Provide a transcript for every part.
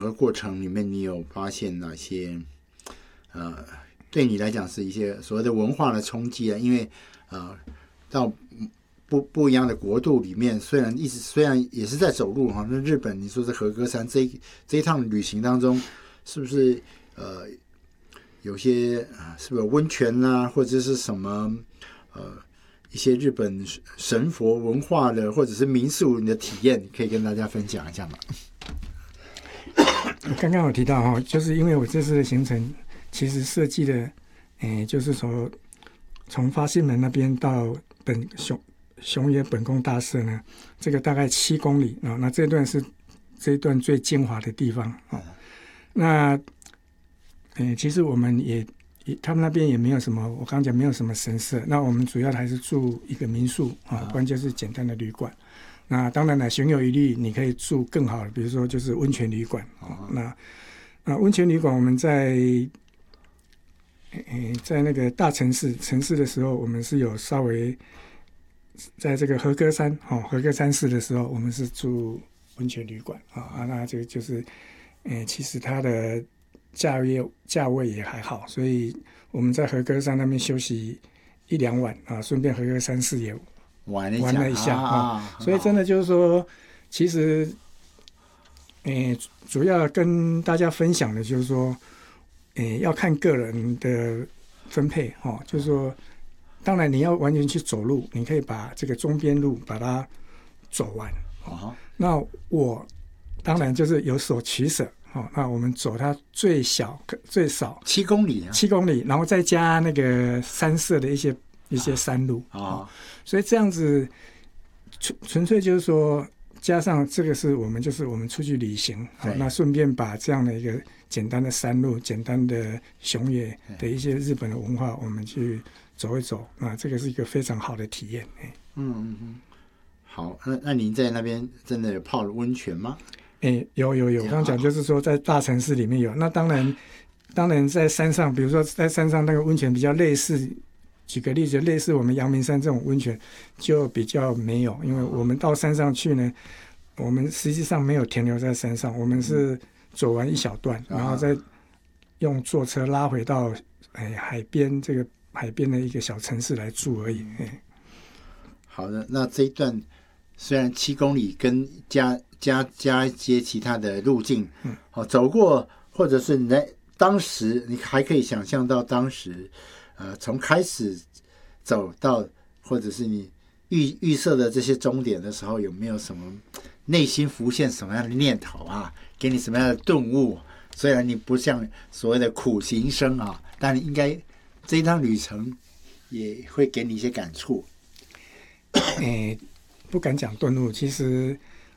过程里面，你有发现哪些对你来讲是一些所谓的文化的冲击啊？因为到不一样的国度里面，虽然也是在走路哈，那日本你说是和歌山这一趟旅行当中，是不是有些是不是有温泉啊，或者是什么一些日本神佛文化的或者是民俗的体验，可以跟大家分享一下吗？ 刚刚有提到哈，就是因为我这次的行程其实设计的，就是从发信门那边到熊野本宫大社呢，这个大概7公里啊，那这一段最精华的地方啊。那其实我们他们那边也没有什么，我刚刚讲没有什么神社，那我们主要还是住一个民宿啊，不然就是简单的旅馆。那当然了，行有余力，你可以住更好的，比如说就是温泉旅馆啊。那温泉旅馆，我们在那个大城市的时候，我们是有稍微在这个和歌山市的时候，我们是住温泉旅馆啊。那这个就是，其实它的价位也还好，所以我们在和歌山那边休息1-2晚啊，顺便和歌山市也玩了一下啊。所以真的就是说，其实，主要跟大家分享的就是说，要看个人的分配哈，就是说，当然你要完全去走路，你可以把这个中边路把它走完。那我当然就是有所取舍。那我们走它最少 7公里 ，7公里，然后再加那个山色的一些山路所以这样子纯粹就是说，加上这个是我们出去旅行，那顺便把这样的一个简单的山路、简单的熊野的一些日本的文化，我们去走一走，这个是一个非常好的体验。 好，那您在那边真的有泡了温泉吗？ 有，刚刚讲就是说在大城市里面有，那当然在山上，比如说在山上那个温泉比较类似，举个例子，类似我们阳明山这种温泉就比较没有，因为我们到山上去呢，我们实际上没有停留在山上，我们是走完一小段，然后再用坐车拉回到海边的一个小城市来住而已。 好的，那这一段虽然7公里跟加一些其他的路径，走过，或者是你在当时你还可以想象到当时，从开始走到，或者是你预设的这些终点的时候，有没有什么内心浮现什么样的念头啊？给你什么样的顿悟？虽然你不像所谓的苦行僧啊，但应该这一趟旅程也会给你一些感触。 不敢讲顿悟，其实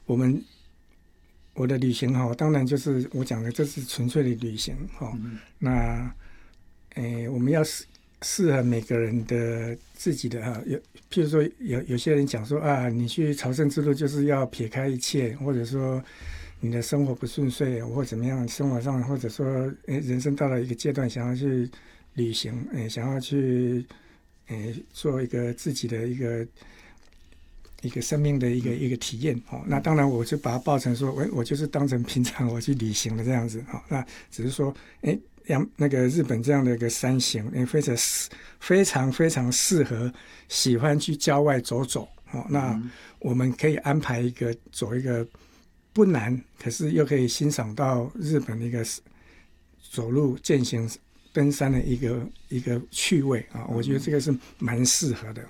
我的旅行当然就是我讲的，这是纯粹的旅行那我们要适合每个人的自己的譬如说有些人讲说你去朝圣之路就是要撇开一切，或者说你的生活不顺遂或怎么样，生活上或者说人生到了一个阶段想要去旅行，想要去做一个自己的一个生命的一个体验那当然我就把它报成说我就是当成平常我去旅行的这样子那只是说那个日本这样的一个山行非常非常适合喜欢去郊外走走那我们可以安排走一个不难，可是又可以欣赏到日本的一个走路健行登山的一个趣味我觉得这个是蛮适合的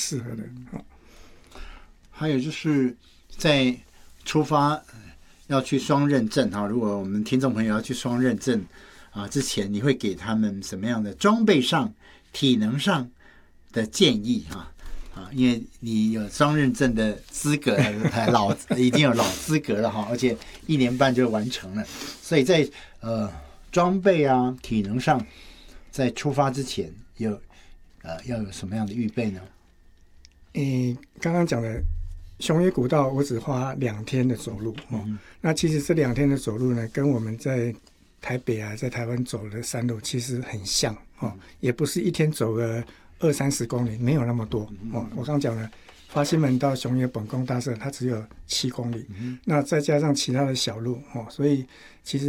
还有就是在出发要去双刃镇如果我们听众朋友要去双刃镇之前，你会给他们什么样的装备上、体能上的建议因为你有双刃镇的资格已经有老资格了而且1年半就完成了，所以在装备体能上，在出发之前要有什么样的预备呢？ 刚刚讲的熊野古道我只花2天的走路那其实这2天的走路呢，跟我们在台北在台湾走的山路其实很像也不是一天走个20-30公里，没有那么多我刚刚讲了华西门到熊野本宫大社它只有7公里，那再加上其他的小路所以其实